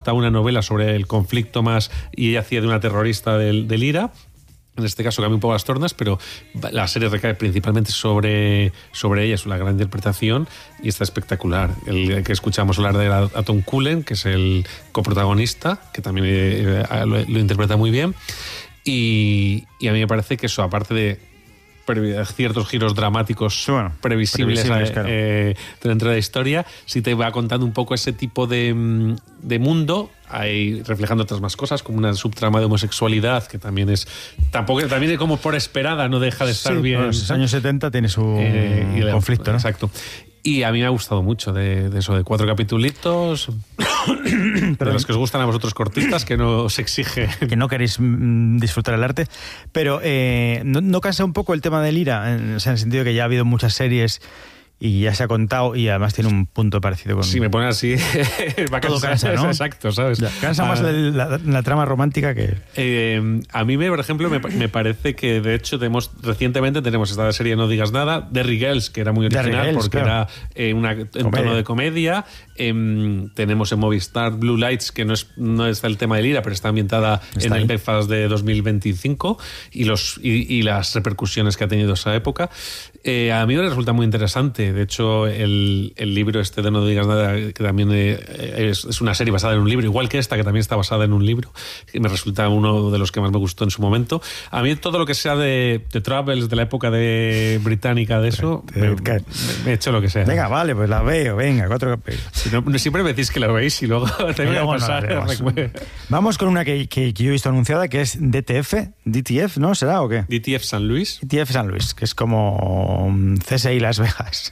adaptado una novela sobre el conflicto más, y ella hacía de una terrorista del IRA. En este caso cambia un poco las tornas, pero la serie recae principalmente sobre ella, es una gran interpretación y está espectacular. El que escuchamos hablar de a Tom Cullen, que es el coprotagonista, que también lo interpreta muy bien. Y a mí me parece que eso, aparte de ciertos giros dramáticos previsibles claro, dentro de la historia, sí te va contando un poco ese tipo de mundo, ahí reflejando otras más cosas, como una subtrama de homosexualidad que también es como por esperada, no deja de estar bien. En los años 70 tiene su conflicto, ¿no? Exacto. Y a mí me ha gustado mucho de eso, de 4 capitulitos, de los que os gustan a vosotros cortistas, que no os exige... Que no queréis disfrutar el arte. Pero ¿no cansa un poco el tema del IRA? O sea, en el sentido que ya ha habido muchas series y ya se ha contado y además tiene un punto parecido con... Si me pone así, va a todo cansar, cansa, ¿no? Exacto, ¿sabes? Ya, cansa más la trama romántica que... a mí, por ejemplo, me parece que de hecho recientemente tenemos esta serie No digas nada, Derry Girls, que era muy original Girls, porque claro, era en tono de comedia. Tenemos en Movistar Blue Lights, que no es el tema del IRA, pero está ambientada en el Belfast de 2025 y las repercusiones que ha tenido esa época. A mí me resulta muy interesante. De hecho, el libro este de No digas nada, que también es una serie basada en un libro, igual que esta, que también está basada en un libro, que me resulta uno de los que más me gustó en su momento. A mí todo lo que sea de Travels, de la época británica de eso, me he hecho lo que sea. Venga, vale, pues la veo, venga, 4 capítulos. Si no, siempre me decís que lo veis y luego te voy a pasar. Vamos con una que yo he visto anunciada, que es DTF, ¿no? ¿Será o qué? DTF San Luis. DTF San Luis, que es como CSI Las Vegas.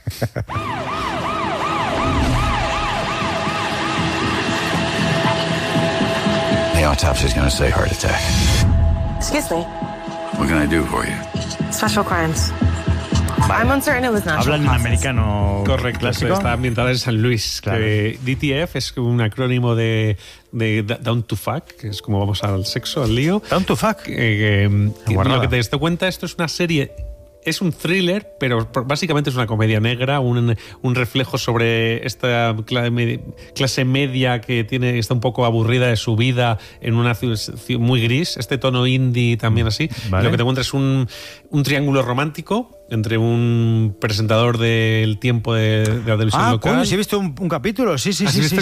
The autopsy's going to say heart attack. Excuse me. What can I do for you? Special crimes. I'm uncertain it was natural. Hablan en americano. Correcto, clásico. Está ambientada en San Luis. Claro. DTF es un acrónimo de Down to Fuck, que es como vamos al sexo, al lío. Down to Fuck. Lo que te das cuenta, esto es una serie... Es un thriller, pero básicamente es una comedia negra, un reflejo sobre esta clase media que está un poco aburrida de su vida en una ciudad muy gris, este tono indie también así. Vale. Lo que te encuentras es un triángulo romántico entre un presentador del tiempo de la televisión local. Coño, sí he visto un capítulo, sí.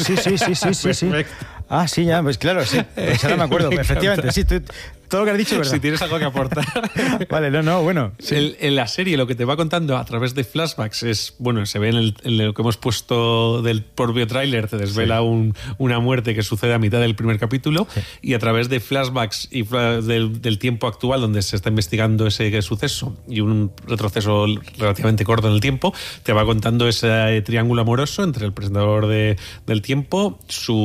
Ah, sí, ya, pues claro, sí. Pues ahora me acuerdo, efectivamente, sí, todo lo que has dicho es verdad. Si tienes algo que aportar. Vale, bueno. Sí. En la serie lo que te va contando a través de flashbacks es, se ve en lo que hemos puesto del propio tráiler, te desvela una muerte que sucede a mitad del primer capítulo, y a través de flashbacks y del tiempo actual donde se está investigando ese suceso y un retroceso relativamente corto en el tiempo, te va contando ese triángulo amoroso entre el presentador del tiempo,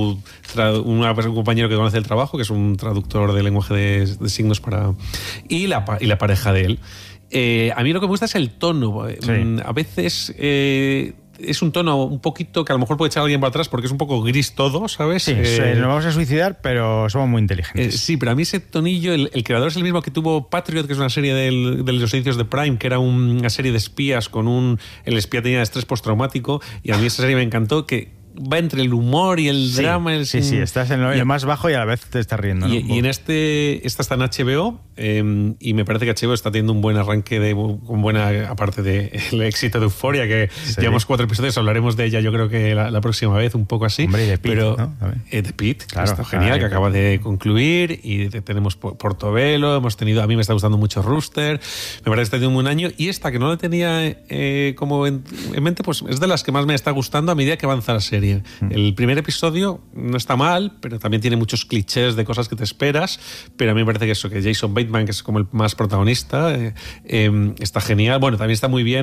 un compañero que conoce el trabajo, que es un traductor de lenguaje de signos y la pareja de él. A mí lo que me gusta es el tono. Sí. A veces es un tono un poquito que a lo mejor puede echar a alguien para atrás porque es un poco gris todo, ¿sabes? Sí, nos vamos a suicidar, pero somos muy inteligentes. Sí, pero a mí ese tonillo, el creador es el mismo que tuvo Patriot, que es una serie de los servicios de Prime, que era una serie de espías el espía tenía estrés postraumático, y a mí esa serie me encantó, que va entre el humor y el drama. Sí, estás en lo más bajo y a la vez te estás riendo, ¿no? Y en esta está en HBO, y me parece que HBO está teniendo un buen arranque aparte del éxito de Euphoria, que llevamos 4 episodios, hablaremos de ella yo creo que la próxima vez, un poco así. Hombre, y de Pitt, pero ¿no? De Pitt, claro, está genial, que acaba de concluir, y tenemos Portobello, a mí me está gustando mucho Rooster, me parece que está teniendo un buen año, y esta que no la tenía como en mente, pues es de las que más me está gustando a medida que avanza la serie. El primer episodio no está mal, pero también tiene muchos clichés de cosas que te esperas, pero a mí me parece que Jason Bateman, que es como el más protagonista, está genial. Bueno, también está muy bien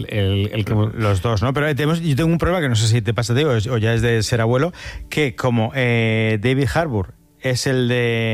los dos, ¿no? Pero yo tengo un problema que no sé si te pasa a ti o ya es de ser abuelo, que como David Harbour es el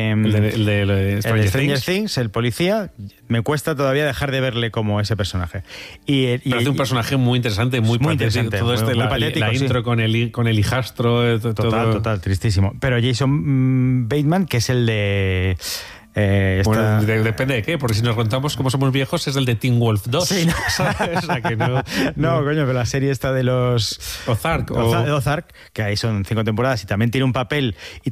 de Stranger Things, el policía, me cuesta todavía dejar de verle como ese personaje. Pero hace un personaje muy interesante, muy interesante. Todo muy patético, la intro con el hijastro. Total, tristísimo. Pero Jason Bateman, que es el de... Bueno, depende de qué, porque si nos contamos cómo somos viejos, es el de Teen Wolf 2. Sí, no. O sea, que no, coño, pero la serie esta de los Ozark, que ahí son 5 temporadas y también tiene un papel y